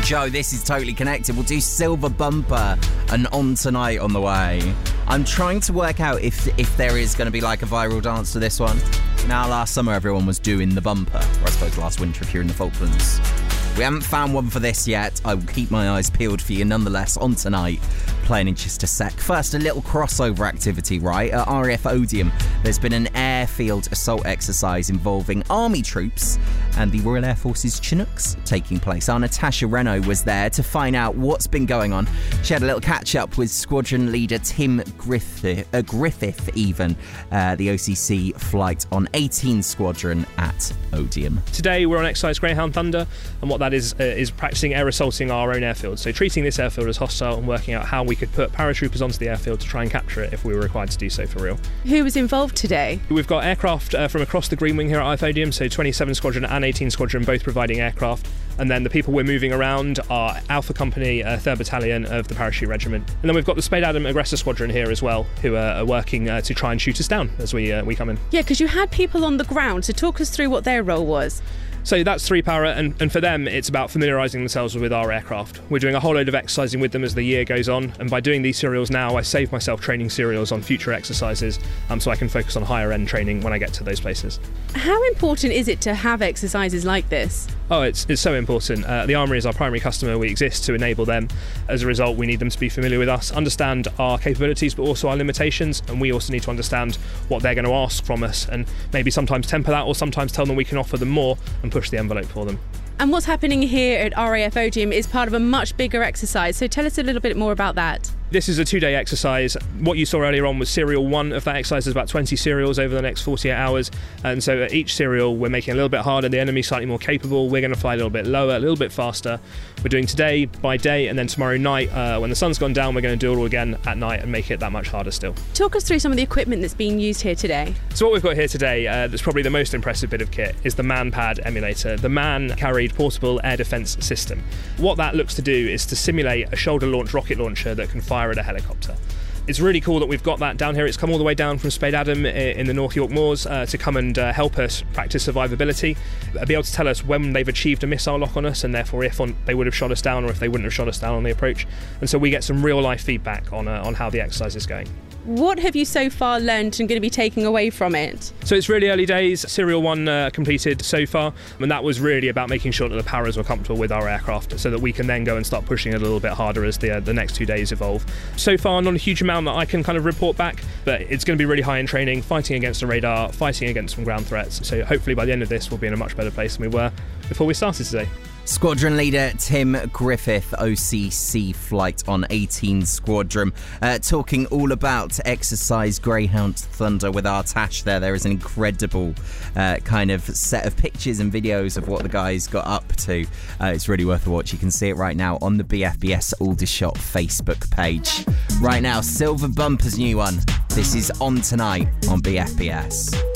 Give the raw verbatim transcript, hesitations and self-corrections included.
Joe, this is totally connected. We'll do Silver Bumper and On Tonight on the way. I'm trying to work out if if there is going to be like a viral dance to this one. Now, last summer everyone was doing the bumper, or I suppose last winter if you're in the Falklands. We haven't found one for this yet. I will keep my eyes peeled for you nonetheless. On Tonight, playing in just a sec. First, a little crossover activity, right? At R A F Odium, there's been an airfield assault exercise involving army troops and the Royal Air Force's Chinooks taking place. Our Natasha Renault was there to find out what's been going on. She had a little catch-up with squadron leader Tim Griffith, uh, Griffith even, uh, the O C C flight on eighteen Squadron at Odium. Today, we're on exercise Greyhound Thunder, and what that is uh, is practicing air assaulting our own airfield. So treating this airfield as hostile and working out how we could put paratroopers onto the airfield to try and capture it if we were required to do so for real. Who was involved today? We've got aircraft uh, from across the Green Wing here at R A F Odium, so twenty-seven Squadron and eighteen Squadron both providing aircraft. And then the people we're moving around are Alpha Company, uh, third Battalion of the Parachute Regiment. And then we've got the Spade Adam Aggressor Squadron here as well, who uh, are working uh, to try and shoot us down as we uh, we come in. Yeah, because you had people on the ground, so talk us through what their role was. So that's three para, and, and for them it's about familiarising themselves with our aircraft. We're doing a whole load of exercising with them as the year goes on, and by doing these serials now I save myself training serials on future exercises, um, so I can focus on higher end training when I get to those places. How important is it to have exercises like this? Oh, it's it's so important. Uh, the Armoury is our primary customer. We exist to enable them. As a result, we need them to be familiar with us, understand our capabilities, but also our limitations. And we also need to understand what they're going to ask from us, and maybe sometimes temper that, or sometimes tell them we can offer them more and push the envelope for them. And what's happening here at R A F Odium is part of a much bigger exercise. So tell us a little bit more about that. This is a two-day exercise. What you saw earlier on was serial one of that exercise. There's about twenty serials over the next forty-eight hours. And so at each serial, we're making it a little bit harder. The enemy's slightly more capable. We're going to fly a little bit lower, a little bit faster. We're doing today by day, and then tomorrow night, uh, when the sun's gone down, we're going to do it all again at night and make it that much harder still. Talk us through some of the equipment that's being used here today. So what we've got here today, uh, that's probably the most impressive bit of kit, is the MANPAD emulator, the man-carried portable air defence system. What that looks to do is to simulate a shoulder-launched rocket launcher that can fire at a helicopter. It's really cool that we've got that down here. It's come all the way down from Spade Adam in the North York Moors uh, to come and uh, help us practice survivability, uh, be able to tell us when they've achieved a missile lock on us, and therefore if on, they would have shot us down or if they wouldn't have shot us down on the approach. And so we get some real life feedback on, uh, on how the exercise is going. What have you so far learned and going to be taking away from it? So it's really early days. Serial one uh, completed so far, and that was really about making sure that the paras were comfortable with our aircraft so that we can then go and start pushing it a little bit harder as the, uh, the next two days evolve. So far, not a huge amount that I can kind of report back, but it's going to be really high in training, fighting against the radar, fighting against some ground threats. So hopefully by the end of this, we'll be in a much better place than we were before we started today. Squadron leader Tim Griffith, O C C flight on eighteen Squadron, uh, talking all about exercise Greyhound Thunder with our Tash there. There is an incredible uh, kind of set of pictures and videos of what the guys got up to. Uh, it's really worth a watch. You can see it right now on the B F B S Aldershot Facebook page. Right now, Silver Bumper's new one. This is On Tonight on B F B S.